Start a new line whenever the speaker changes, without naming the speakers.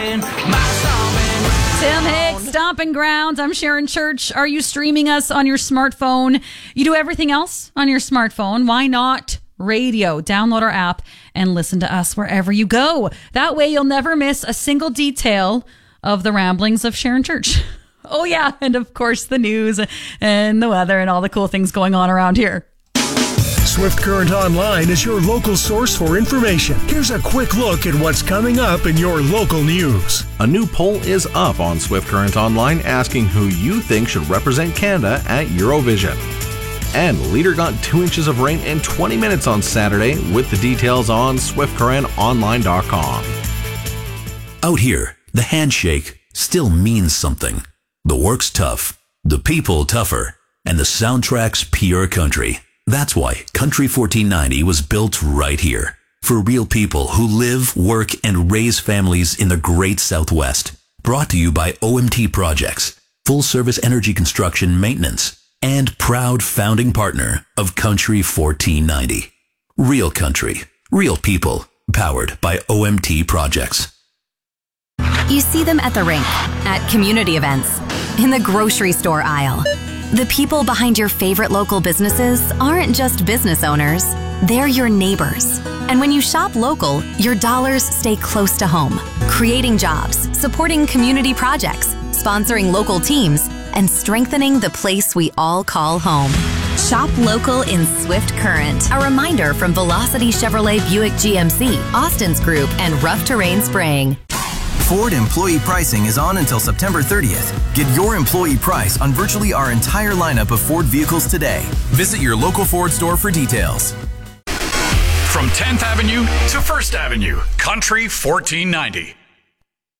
Tim Hicks, Stomping Grounds. I'm Sharon Church. Are you streaming us on your smartphone? You do everything else on your smartphone. Why not radio? Download our app and listen to us wherever you go. That way you'll never miss a single detail of the ramblings of Sharon Church. Oh yeah, and of course the news and the weather and all the cool things going on around here.
Swift Current Online is your local source for information. Here's a quick look at what's coming up in your local news.
A new poll is up on Swift Current Online asking who you think should represent Canada at Eurovision. And Leader got 2 inches of rain in 20 minutes on Saturday, with the details on swiftcurrentonline.com.
Out here, the handshake still means something. The work's tough, the people tougher, and the soundtrack's pure country. That's why Country 1490 was built right here. For real people who live, work, and raise families in the great Southwest. Brought to you by OMT Projects, full-service energy construction maintenance, and proud founding partner of Country 1490. Real country, real people, powered by OMT Projects.
You see them at the rink, at community events, in the grocery store aisle. The people behind your favorite local businesses aren't just business owners, they're your neighbors. And when you shop local, your dollars stay close to home, creating jobs, supporting community projects, sponsoring local teams, and strengthening the place we all call home. Shop local in Swift Current. A reminder from Velocity Chevrolet Buick GMC, Austin's Group, and Rough Terrain Spraying.
Ford employee pricing is on until September 30th. Get your employee price on virtually our entire lineup of Ford vehicles today. Visit your local Ford store for details.
From 10th Avenue to 1st Avenue, Country 1490.